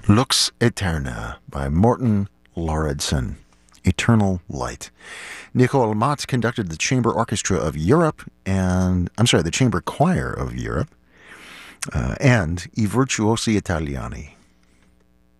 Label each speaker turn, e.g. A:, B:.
A: Lux Eterna by Morten Lauridsen. Eternal Light. Nicole Matz conducted the Chamber Orchestra of Europe the Chamber Choir of Europe, and I Virtuosi Italiani.